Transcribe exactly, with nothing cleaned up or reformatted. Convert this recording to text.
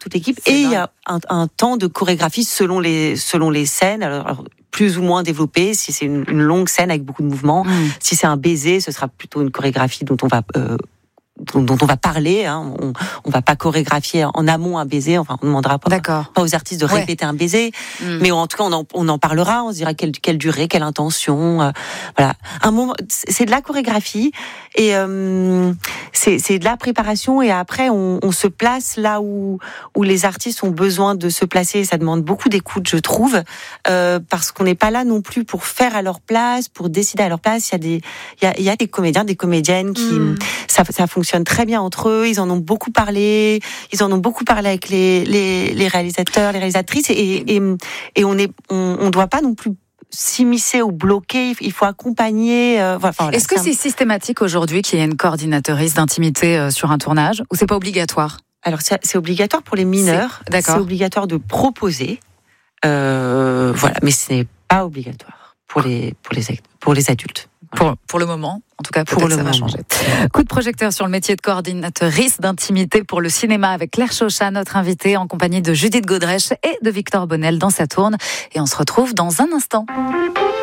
toute l'équipe. C'est et il dingue. y a un, un temps de chorégraphie selon les selon les scènes. Alors, alors plus ou moins développé. Si c'est une, une longue scène avec beaucoup de mouvements, Mmh. si c'est un baiser, ce sera plutôt une chorégraphie dont on va euh, dont, dont on va parler. Hein. On, on va pas chorégraphier en amont un baiser. Enfin, on ne demandera pas, D'accord. pas aux artistes de Ouais. répéter un baiser. Mmh. Mais en tout cas, on en, on en parlera. On se dira quelle, quelle durée, quelle intention. Euh, voilà. Un moment, c'est de la chorégraphie et euh, c'est, c'est de la préparation. Et après, on, on se place là où où les artistes ont besoin de se placer. Ça demande beaucoup d'écoute, je trouve, euh, parce qu'on n'est pas là non plus pour faire à leur place, pour décider à leur place. Il y a des il y a, il y a des comédiens, des comédiennes qui Mmh. ça ça fonctionne très bien entre eux. Ils en ont beaucoup parlé. Ils en ont beaucoup parlé avec les les, les réalisateurs, les réalisatrices. Et et, et on est on, on doit pas non plus s'immiscer ou bloquer. Il faut accompagner. Euh, voilà, voilà, Est-ce que un... c'est systématique aujourd'hui qu'il y ait une coordinatrice d'intimité euh, sur un tournage ou c'est pas obligatoire? Alors c'est, c'est obligatoire pour les mineurs. C'est, d'accord. C'est obligatoire de proposer. Euh, voilà, mais ce n'est pas obligatoire pour les pour les pour les adultes. Pour, pour le moment, en tout cas, peut-être Pour que le ça va moment. changer. Coup de projecteur sur le métier de coordinatrice d'intimité pour le cinéma avec Claire Chauchat, notre invitée, en compagnie de Judith Godrèche et de Victor Bonnel dans Sa Tourne. Et on se retrouve dans un instant.